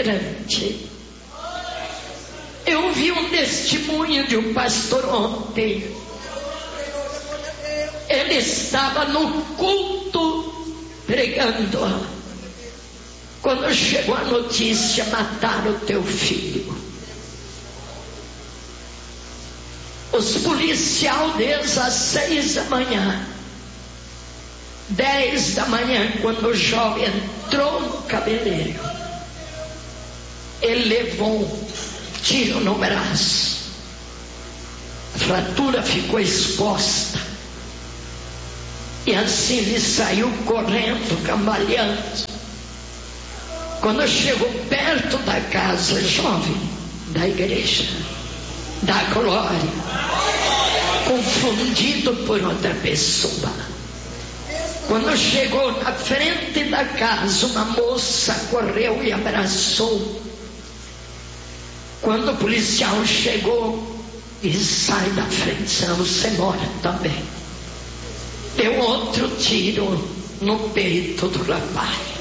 grande. Eu vi um testemunho de um pastor ontem. Ele estava no culto pregando. Quando chegou a notícia: mataram o teu filho. Os policiais desde as 6 da manhã, 10 da manhã, quando o jovem entrou no cabeleireiro, ele levou um tiro no braço. A fratura ficou exposta. E assim ele saiu correndo, cambaleando. Quando chegou perto da casa, jovem da igreja, da glória, confundido por outra pessoa. Quando chegou na frente da casa, uma moça correu e abraçou. Quando o policial chegou, e sai da frente, senão você morre também. Deu outro tiro no peito do rapaz.